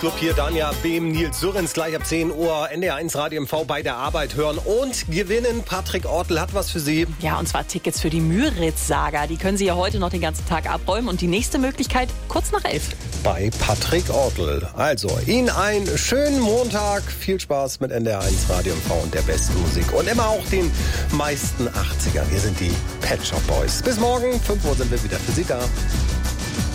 Club hier, Danja Behm, Nils Sürrens, gleich ab 10 Uhr, NDR1 Radio MV bei der Arbeit hören und gewinnen. Patrick Ortel hat was für Sie. Ja, und zwar Tickets für die Müritz-Saga. Die können Sie ja heute noch den ganzen Tag abräumen und die nächste Möglichkeit kurz nach 11. Bei Patrick Ortel. Also, Ihnen einen schönen Montag. Viel Spaß mit NDR1 Radio MV und der besten Musik. Und immer auch den meisten 80ern. Hier sind die Pet Shop Boys. Bis morgen, 5 Uhr sind wir wieder für Sie da.